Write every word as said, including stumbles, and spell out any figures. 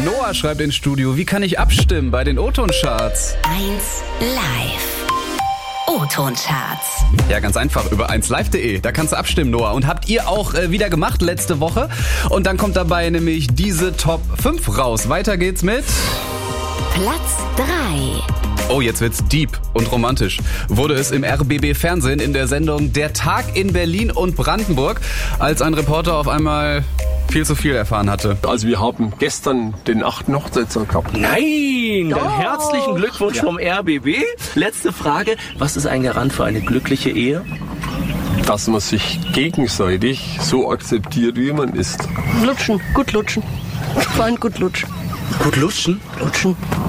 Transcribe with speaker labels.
Speaker 1: Noah schreibt ins Studio, wie kann ich abstimmen bei den O-Ton-Charts?
Speaker 2: eins Live. O-Ton-Charts.
Speaker 1: Ja, ganz einfach, über eins live punkt de. Da kannst du abstimmen, Noah. Und habt ihr auch äh, wieder gemacht letzte Woche. Und dann kommt dabei nämlich diese Top fünf raus. Weiter geht's mit...
Speaker 2: Platz drei.
Speaker 1: Oh, jetzt wird's deep und romantisch. Wurde es im R B B-Fernsehen in der Sendung Der Tag in Berlin und Brandenburg, als ein Reporter auf einmal viel zu viel erfahren hatte.
Speaker 3: Also wir haben gestern den achten Hochzeitstag gehabt.
Speaker 4: Nein, dann herzlichen Glückwunsch
Speaker 3: Ja.
Speaker 4: vom R B B. Letzte Frage, was ist ein Garant für eine glückliche Ehe?
Speaker 3: Dass man sich gegenseitig so akzeptiert, wie man ist.
Speaker 5: Lutschen, gut lutschen. Vor allem gut lutschen.
Speaker 4: Gut lutschen.
Speaker 5: Lutschen.